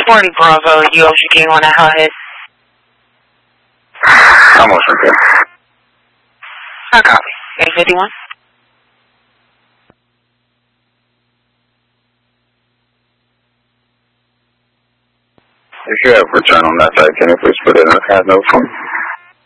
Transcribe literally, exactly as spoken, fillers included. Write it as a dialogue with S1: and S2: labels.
S1: forty Bravo, U O G King on a high.
S2: Almost okay.
S1: I copy. eight fifty-one.
S2: If you have return on that side, can you please put it in the card note for me?